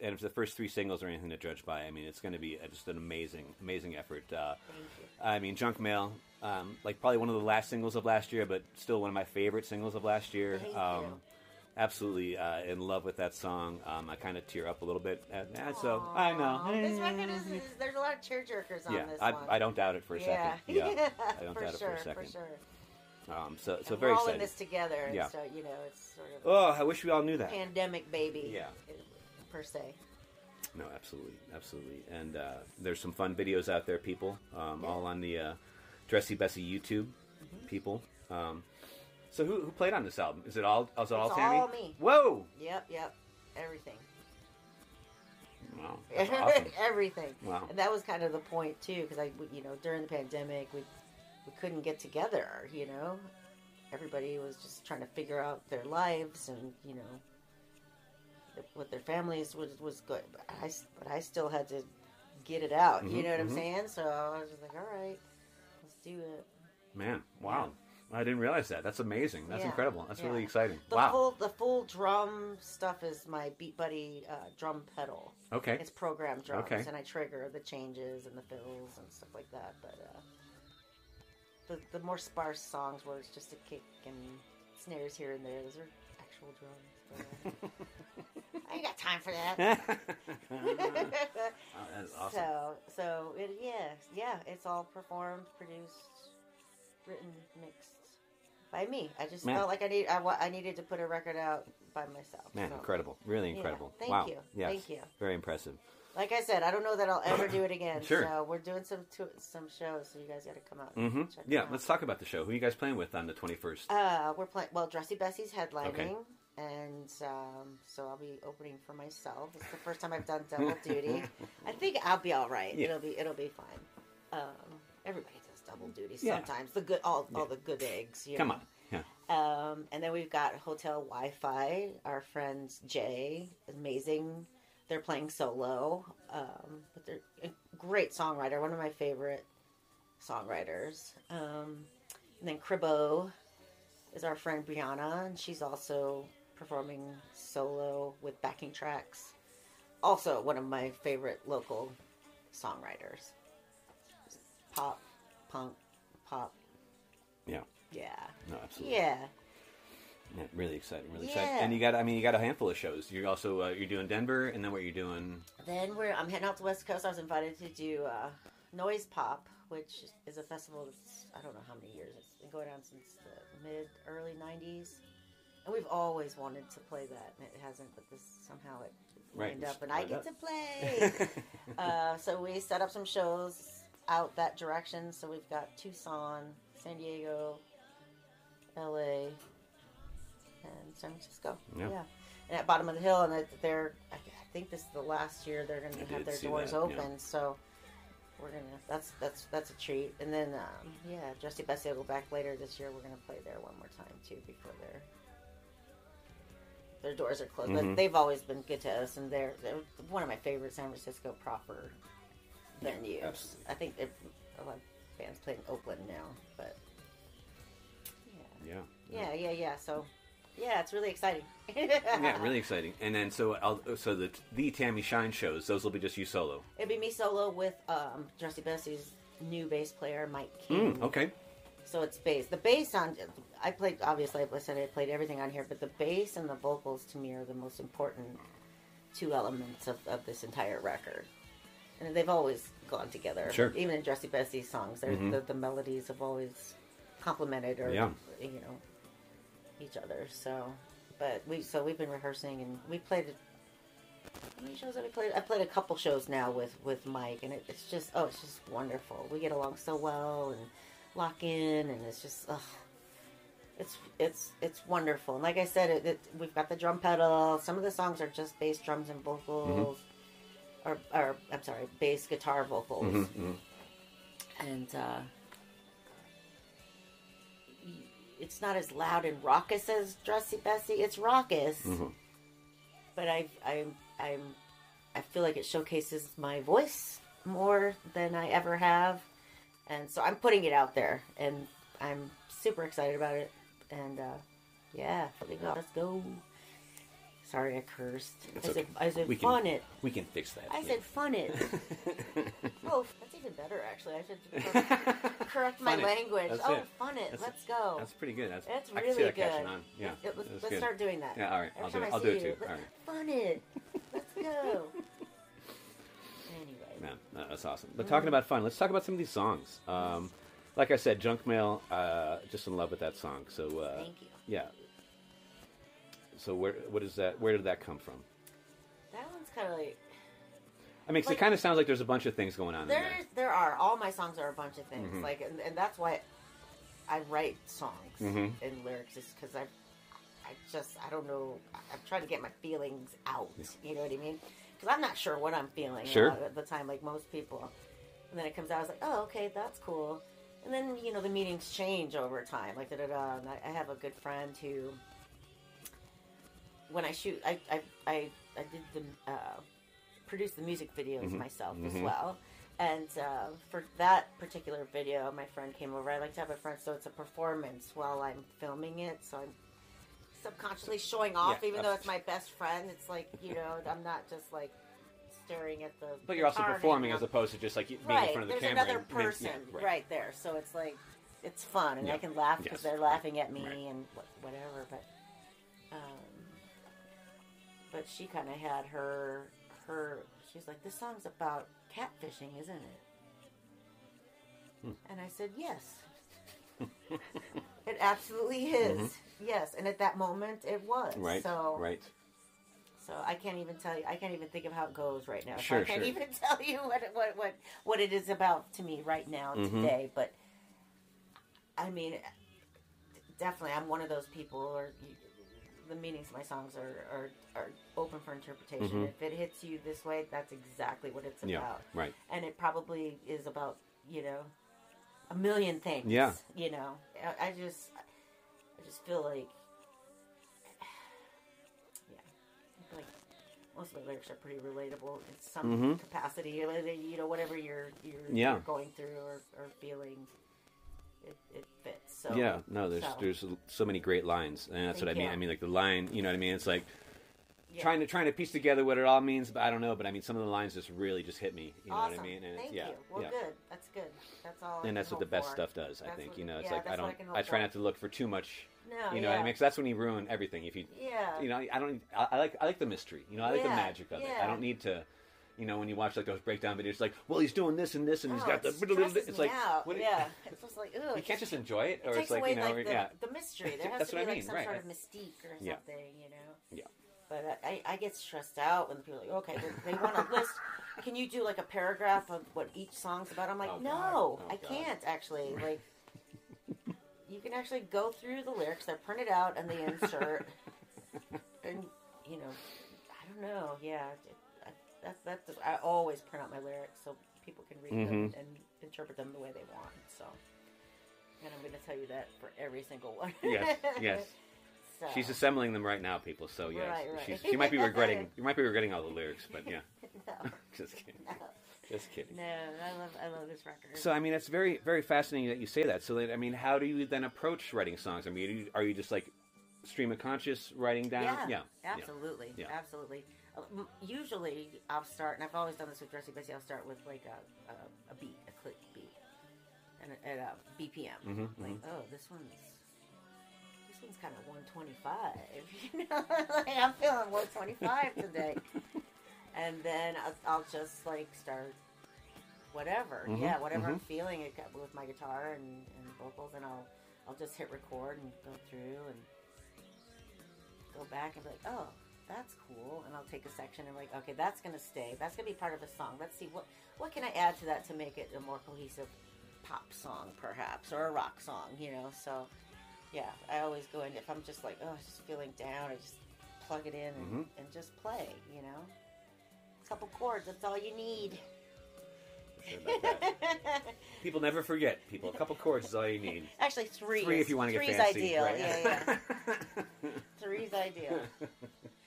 if the first 3 singles are anything to judge by, I mean, it's going to be just an amazing effort. Thank you. I mean, Junk Mail, like probably one of the last singles of last year, but still one of my favorite singles of last year. Thank you. Absolutely in love with that song. I kind of tear up a little bit. So I know. This record is there's a lot of tearjerkers on this one. I don't doubt it for a second. Yeah, I don't doubt it for a second. For sure. So We're very all excited. in this together. Yeah. So, it's sort of Oh, I wish we all knew that. pandemic baby. Yeah. Per se. No, absolutely. And there's some fun videos out there, people, all on the Dressy Bessie YouTube, people. So who played on this album? Is it all Tammy? All me. Whoa! Yep. Everything. Wow. That's awesome. Everything. Wow. And that was kind of the point too, because during the pandemic, we couldn't get together. Everybody was just trying to figure out their lives and what their families was good. But I still had to get it out. Mm-hmm, You know what I'm saying? So I was just like, all right, let's do it. Man, wow. I didn't realize that. That's amazing. That's incredible. That's really exciting. The full drum stuff is my Beat Buddy drum pedal. Okay. It's programmed drums, Okay. and I trigger the changes and the fills and stuff like that. But the more sparse songs where it's just a kick and snares here and there, those are actual drums. But, I ain't got time for that. Oh, that's awesome. So it's all performed, produced, written, mixed by me. I just felt like I needed to put a record out by myself. Man, so. incredible. Really incredible. Thank wow. you. Yes. Thank you. Very impressive. Like I said, I don't know that I'll ever do it again. Sure. So we're doing some shows, so you guys got to come out. Mm-hmm. And check Yeah, them out. let's talk about the show. Who are you guys playing with on the 21st? We're playing. Well, Dressy Bessie's headlining, Okay. and so I'll be opening for myself. It's the first time I've done double duty. I think I'll be all right. Yeah. It'll be fine. Everybody does double duty Yeah. sometimes. All the good eggs. Come on. Yeah. And then we've got Hotel Wi-Fi. Our friends Jay, amazing. They're playing solo, but they're a great songwriter. One of my favorite songwriters. And then Cribbo is our friend Brianna, and she's also performing solo with backing tracks. Also, one of my favorite local songwriters. Pop, punk, pop. Yeah. Yeah. No, absolutely. Yeah. Yeah, really exciting. Really Yeah. exciting. And you got a handful of shows. You're also you're doing Denver, and then what you're doing? Then I'm heading out to West Coast. I was invited to do Noise Pop, which is a festival that's, I don't know how many years. It's been going on since the early 90s. And we've always wanted to play that, and it hasn't, but somehow it lined up, and I get to play. So we set up some shows out that direction. So we've got Tucson, San Diego, LA, and San Francisco. Yeah. And at Bottom of the Hill, and I think this is the last year they're going to have their doors open. Yeah. So we're gonna. That's a treat. And then Dressy Bessie will go back later this year. We're gonna play there one more time too before their doors are closed. Mm-hmm. But they've always been good to us, and they're one of my favorite San Francisco proper venues. Absolutely. I think a lot of bands play in Oakland now, but yeah. So. Yeah, it's really exciting. Yeah, really exciting. And then so the Tammy Shine shows, those will be just you solo. It'll be me solo with Dressy Bessie's new bass player, Mike King. Okay. So it's bass. The bass I played everything on here, but the bass and the vocals to me are the most important two elements of this entire record. And they've always gone together. Sure. Even in Dressy Bessie's songs, the melodies have always complemented each other. So, but we've been rehearsing, and we played. How many shows have we played? I played a couple shows now with Mike, and it's just wonderful. We get along so well and lock in, and it's just it's wonderful. And like I said, we've got the drum pedal. Some of the songs are just bass, drums, and vocals, or I'm sorry, bass, guitar, vocals, and. It's not as loud and raucous as Dressy Bessie. It's raucous, but I feel like it showcases my voice more than I ever have, and so I'm putting it out there, and I'm super excited about it. And let's go. Sorry, I cursed. It's I okay. said We fun can- it. We can fix that. I yeah. said fun it. Oh, that's even better, actually. I should correct my Fun it. language. That's Oh, it. fun it. That's- Let's go. That's pretty good. It's I can see really that good. catching on. Yeah, Let's that's let's good. start doing that. Yeah, all right. Every I'll do time it. I I'll see do it too. you, All right. Fun it. Let's go. Anyway. No, that's awesome. But talking about fun, let's talk about some of these songs. Like I said, Junk Mail, just in love with that song. So Thank you. yeah. So what is that? Where did that come from? That one's kind of like I mean, 'cause Like- it kind of sounds like there's a bunch of things going on in there. there are all my songs are a bunch of things Mhm. like and that's why I write songs Mhm. and lyrics is because I don't know, I'm trying to get my feelings out. You know what I mean? Because I'm not sure what I'm feeling Sure. a lot of the time, like most people. And then it comes out, I was like, oh, okay, that's cool. And then the meanings change over time, like da-da-da. And I have a good friend who, when I shoot, I did the produce the music videos myself as well. And for that particular video, my friend came over. I like to have a friend, so it's a performance while I'm filming it. So I'm subconsciously showing off, Yeah, even though it's my best friend. It's like, I'm not just like staring at the. But you're also guitar performing hanging as up. opposed to just like being Right. in front of the There's camera. another and- I mean, person yeah, right there, so it's like it's fun, and Yeah. I can laugh Yes. because they're laughing at me Right. and whatever. But she kind of had her. She's like, this song's about catfishing, isn't it? And I said, yes. It absolutely is. Yes, and at that moment, it was. Right. So Right. So I can't even tell you. I can't even think of how it goes right now. So Sure, I can't sure. even tell you what it is about to me right now today. But I mean, definitely, I'm one of those people. Or the meanings of my songs are open for interpretation. If it hits you this way, that's exactly what it's Yeah. about. Right. And it probably is about a million things. Yeah. I just feel like. Like most of the lyrics are pretty relatable in some capacity. Whatever you're going through or feeling, it fits. So Yeah, no, there's so many great lines, and that's what I Thank mean. you. I mean, like the line, you know what I mean? It's like yeah. trying to piece together what it all means, but I don't know. But I mean, some of the lines just really just hit me. You know Awesome. what I mean? And Thank yeah, you. Well, yeah. good. That's good. That's all. I And that's can what the hope best for. stuff does. I That's think what- it's yeah, like that's what I can hope I try for. not to look for too much. No, You know what I mean? Because that's when you ruin everything. If you, Yeah. I like the mystery. I like the Yeah, magic of it. yeah. I don't need to. When you watch like those breakdown videos, it's like, well, he's doing this and this, and he's Oh, got the. it stresses It's me like, out. what- Yeah, it's just like, ugh. You can't just enjoy it, or It it's takes like away yeah. the mystery. There has That's to what be I like mean, some right. sort of mystique or Yeah. something, Yeah. But I get stressed out when people are like, okay, they want to list. Can you do like a paragraph of what each song's about? I'm like, Oh, God. no, Oh, I God. can't actually. Like, you can actually go through the lyrics. They're printed out and they insert. And I don't know. Yeah, that's. I always print out my lyrics so people can read them and interpret them the way they want. So, and I'm going to tell you that for every single one. Yes, yes. So. She's assembling them right now, people. So yes, Right. she might be regretting. You might be regretting all the lyrics, but yeah, No, just kidding. no. Just kidding. No, I love this record. So I mean, it's very, very fascinating that you say that. So I mean, how do you then approach writing songs? I mean, are you just like stream of conscious writing down? Yeah, absolutely, Yeah. absolutely. Usually, I'll start, and I've always done this with Dressy Bessie. I'll start with like a beat, a click beat, and at a BPM. Like, oh, this one's kind of 125. Like, I'm feeling 125 today. And then I'll just like start whatever, whatever I'm feeling with my guitar and vocals, and I'll just hit record and go through and go back and be like, oh, that's cool, and I'll take a section and like, okay, that's gonna stay. That's gonna be part of the song. Let's see what can I add to that to make it a more cohesive pop song, perhaps, or a rock song. So yeah, I always go in if I'm just like, oh, just feeling down, I just plug it in and just play. A couple chords, that's all you need. Sure about that. People never forget. People, a couple chords is all you need. Actually, three If you want to get three's fancy. ideal. Right? Yeah. Three's ideal.